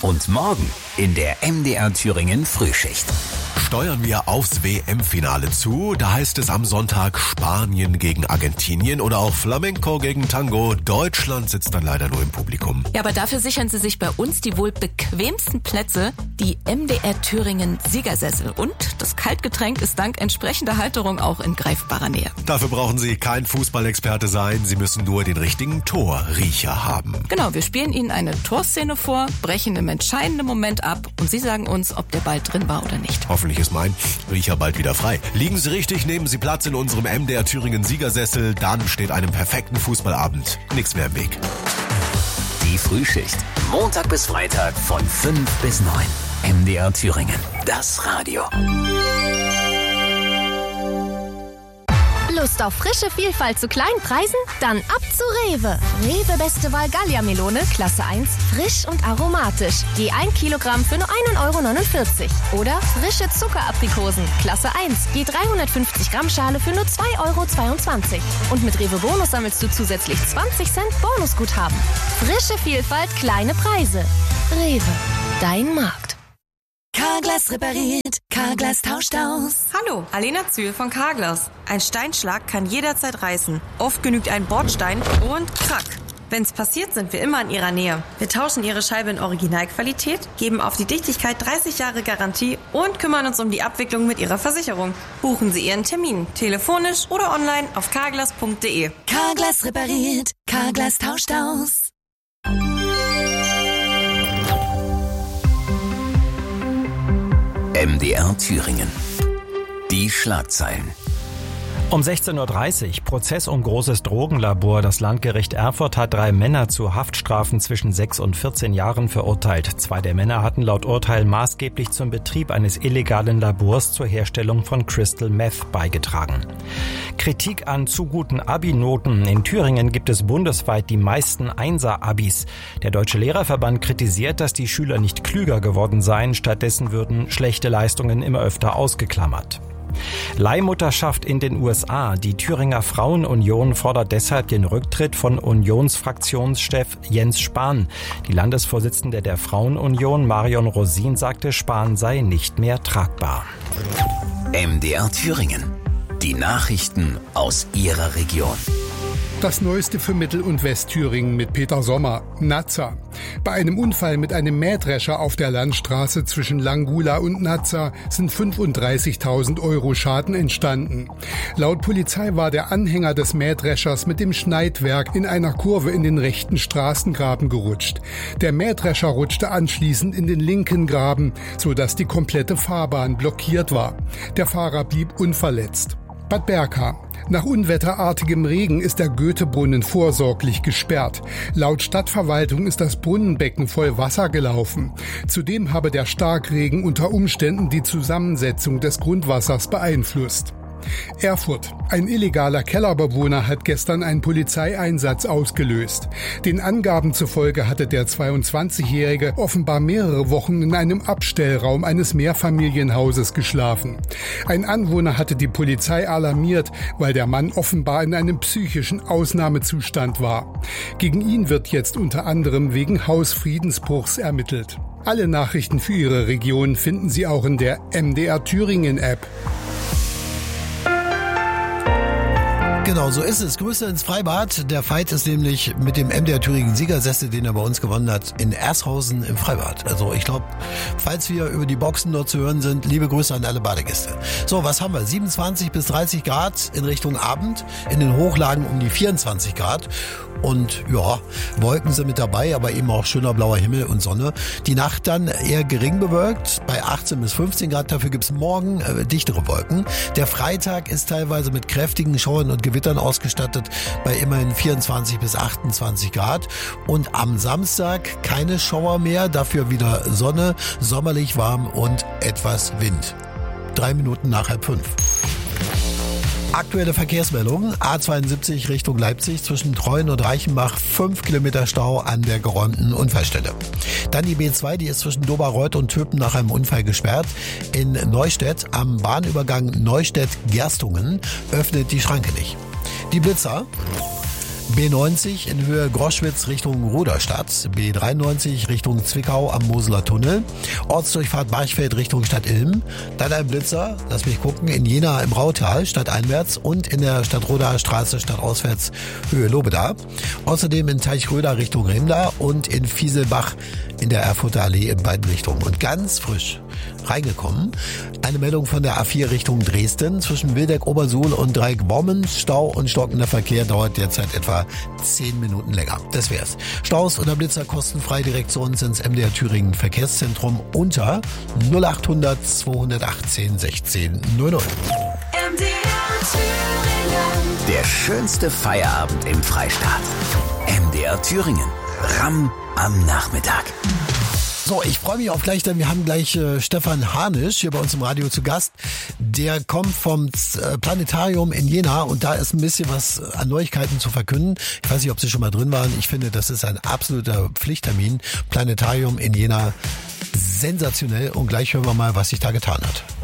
Und morgen in der MDR Thüringen Frühschicht. Steuern wir aufs WM-Finale zu. Da heißt es am Sonntag Spanien gegen Argentinien oder auch Flamenco gegen Tango. Deutschland sitzt dann leider nur im Publikum. Ja, aber dafür sichern sie sich bei uns die wohl bequemsten Plätze, die MDR Thüringen Siegersessel. Und das Kaltgetränk ist dank entsprechender Halterung auch in greifbarer Nähe. Dafür brauchen Sie kein Fußballexperte sein. Sie müssen nur den richtigen Torriecher haben. Genau, wir spielen Ihnen eine Torszene vor, brechen im entscheidenden Moment ab und Sie sagen uns, ob der Ball drin war oder nicht. Hoffentlich ist mein Riecher bald wieder frei. Liegen Sie richtig, nehmen Sie Platz in unserem MDR Thüringen Siegersessel. Dann steht einem perfekten Fußballabend nichts mehr im Weg. Die Frühschicht. Montag bis Freitag von 5 bis 9. MDR Thüringen. Das Radio. Lust auf frische Vielfalt zu kleinen Preisen? Dann ab zu Rewe. Rewe Beste Wahl Gallia-Melone, Klasse 1, frisch und aromatisch. Je 1 Kilogramm für nur 1,49 €. Oder frische Zuckeraprikosen, Klasse 1, je 350 Gramm Schale für nur 2,22 €. Und mit Rewe Bonus sammelst du zusätzlich 20 Cent Bonusguthaben. Frische Vielfalt, kleine Preise. Rewe, dein Markt. Carglass repariert, Carglass tauscht aus. Hallo, Alena Zühl von Carglass. Ein Steinschlag kann jederzeit reißen. Oft genügt ein Bordstein und krack. Wenn's passiert, sind wir immer in Ihrer Nähe. Wir tauschen Ihre Scheibe in Originalqualität, geben auf die Dichtigkeit 30 Jahre Garantie und kümmern uns um die Abwicklung mit Ihrer Versicherung. Buchen Sie Ihren Termin, telefonisch oder online auf carglass.de. Carglass repariert, Carglass tauscht aus. MDR Thüringen. Die Schlagzeilen. Um 16:30 Uhr, Prozess um großes Drogenlabor. Das Landgericht Erfurt hat 3 Männer zu Haftstrafen zwischen 6 und 14 Jahren verurteilt. 2 der Männer hatten laut Urteil maßgeblich zum Betrieb eines illegalen Labors zur Herstellung von Crystal Meth beigetragen. Kritik an zu guten Abi-Noten. In Thüringen gibt es bundesweit die meisten Einser-Abis. Der Deutsche Lehrerverband kritisiert, dass die Schüler nicht klüger geworden seien. Stattdessen würden schlechte Leistungen immer öfter ausgeklammert. Leihmutterschaft in den USA. Die Thüringer Frauenunion fordert deshalb den Rücktritt von Unionsfraktionschef Jens Spahn. Die Landesvorsitzende der Frauenunion, Marion Rosin, sagte, Spahn sei nicht mehr tragbar. MDR Thüringen. Die Nachrichten aus Ihrer Region. Das Neueste für Mittel- und Westthüringen mit Peter Sommer. Nazza. Bei einem Unfall mit einem Mähdrescher auf der Landstraße zwischen Langula und Nazza sind 35.000 € Schaden entstanden. Laut Polizei war der Anhänger des Mähdreschers mit dem Schneidwerk in einer Kurve in den rechten Straßengraben gerutscht. Der Mähdrescher rutschte anschließend in den linken Graben, sodass die komplette Fahrbahn blockiert war. Der Fahrer blieb unverletzt. Bad Berka. Nach unwetterartigem Regen ist der Goethebrunnen vorsorglich gesperrt. Laut Stadtverwaltung ist das Brunnenbecken voll Wasser gelaufen. Zudem habe der Starkregen unter Umständen die Zusammensetzung des Grundwassers beeinflusst. Erfurt. Ein illegaler Kellerbewohner hat gestern einen Polizeieinsatz ausgelöst. Den Angaben zufolge hatte der 22-Jährige offenbar mehrere Wochen in einem Abstellraum eines Mehrfamilienhauses geschlafen. Ein Anwohner hatte die Polizei alarmiert, weil der Mann offenbar in einem psychischen Ausnahmezustand war. Gegen ihn wird jetzt unter anderem wegen Hausfriedensbruchs ermittelt. Alle Nachrichten für Ihre Region finden Sie auch in der MDR Thüringen App. Genau, so ist es. Grüße ins Freibad. Der Fight ist nämlich mit dem MDR Thüringen Siegersessel, den er bei uns gewonnen hat, in Ershausen im Freibad. Also ich glaube, falls wir über die Boxen dort zu hören sind, liebe Grüße an alle Badegäste. So, was haben wir? 27 bis 30 Grad in Richtung Abend, in den Hochlagen um die 24 Grad. Und ja, Wolken sind mit dabei, aber eben auch schöner blauer Himmel und Sonne. Die Nacht dann eher gering bewölkt, bei 18 bis 15 Grad. Dafür gibt's morgen dichtere Wolken. Der Freitag ist teilweise mit kräftigen Schauern und Gewittern ausgestattet, bei immerhin 24 bis 28 Grad. Und am Samstag keine Schauer mehr, dafür wieder Sonne, sommerlich warm und etwas Wind. 3 Minuten nach 4:30. Aktuelle Verkehrsmeldung, A72 Richtung Leipzig zwischen Treuen und Reichenbach, 5 Kilometer Stau an der geräumten Unfallstelle. Dann die B2, die ist zwischen Doberreuth und Töpen nach einem Unfall gesperrt. In Neustädt am Bahnübergang Neustädt-Gerstungen öffnet die Schranke nicht. Die Blitzer. B90 in Höhe Groschwitz Richtung Ruderstadt, B93 Richtung Zwickau am Moseler Tunnel, Ortsdurchfahrt Barchfeld Richtung Stadt Ilm, dann ein Blitzer, lass mich gucken, in Jena im Rautal stadteinwärts und in der Stadtrodaer Straße stadtauswärts Höhe Lobeda. Außerdem in Teichröder Richtung Remda und in Fieselbach in der Erfurter Allee in beiden Richtungen. Und ganz frisch reingekommen, eine Meldung von der A4 Richtung Dresden zwischen Wildeck, Obersuhl und Dreieck Bommen. Stau und stockender Verkehr dauert derzeit etwa 10 Minuten länger. Das wär's. Staus oder Blitzer kostenfrei direkt zu uns ins MDR Thüringen Verkehrszentrum unter 0800 218 16 00. MDR Thüringen. Der schönste Feierabend im Freistaat. MDR Thüringen. Ramm am Nachmittag. So, ich freue mich auf gleich, denn wir haben gleich Stefan Harnisch hier bei uns im Radio zu Gast. Der kommt vom Planetarium in Jena und da ist ein bisschen was an Neuigkeiten zu verkünden. Ich weiß nicht, ob Sie schon mal drin waren. Ich finde, das ist ein absoluter Pflichttermin. Planetarium in Jena, sensationell. Und gleich hören wir mal, was sich da getan hat.